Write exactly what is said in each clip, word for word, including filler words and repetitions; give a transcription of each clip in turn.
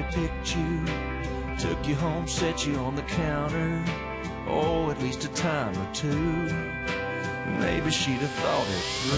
picked you, took you home, set you on the counter, oh, at least a time or two. Maybe she'd have thought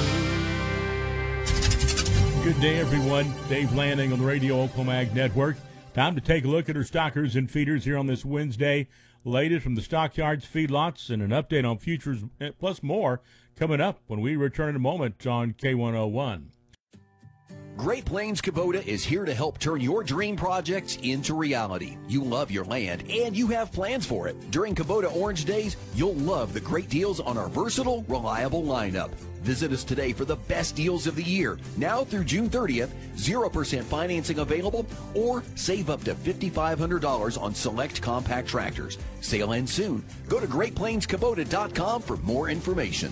it through. Good day, everyone. Dave Lanning on the Radio Oklahoma Ag Network. Time to take a look at our stockers and feeders here on this Wednesday. Latest from the stockyards, feedlots, and an update on futures, plus more, coming up when we return in a moment on K one oh one. Great Plains Kubota is here to help turn your dream projects into reality. You love your land and you have plans for it. During Kubota Orange Days, you'll love the great deals on our versatile, reliable lineup. Visit us today for the best deals of the year. Now through June thirtieth, zero percent financing available, or save up to five thousand five hundred dollars on select compact tractors. Sale ends soon. Go to great plains kubota dot com for more information.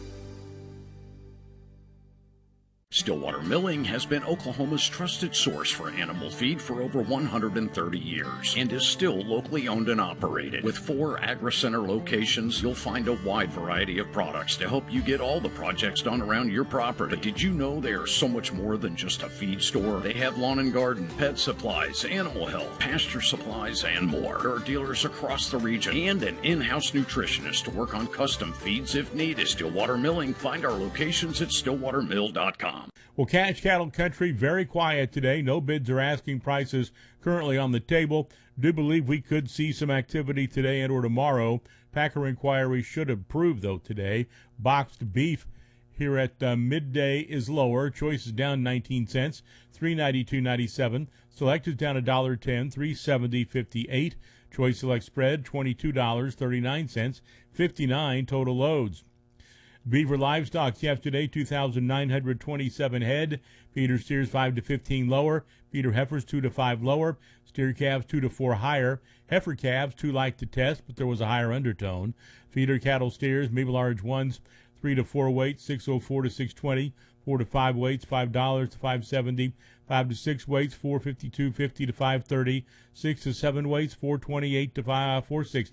Stillwater Milling has been Oklahoma's trusted source for animal feed for over one hundred thirty years and is still locally owned and operated. With four Agri-Center locations, you'll find a wide variety of products to help you get all the projects done around your property. But did you know they are so much more than just a feed store? They have lawn and garden, pet supplies, animal health, pasture supplies, and more. There are dealers across the region and an in-house nutritionist to work on custom feeds if needed. Stillwater Milling. Find our locations at stillwater mill dot com. Well, cash cattle country, very quiet today. No bids or asking prices currently on the table. Do believe we could see some activity today and or tomorrow. Packer inquiry should improve, though, today. Boxed beef here at uh, midday is lower. Choice is down nineteen cents, three ninety-two ninety-seven. Select is down one dollar ten, three seventy fifty-eight. Choice select spread, twenty-two dollars and thirty-nine cents, fifty-nine total loads. Beaver livestock yesterday, two thousand nine hundred twenty-seven head. Feeder steers five to fifteen lower. Feeder heifers two to five lower. Steer calves two to four higher. Heifer calves too light to test, but there was a higher undertone. Feeder cattle steers, maybe large ones, three to four weights, six oh four to six twenty. Four to five weights, five dollars to five seventy. Five to six weights, four fifty-two fifty to five thirty. Six to seven weights, four twenty-eight to five four sixty.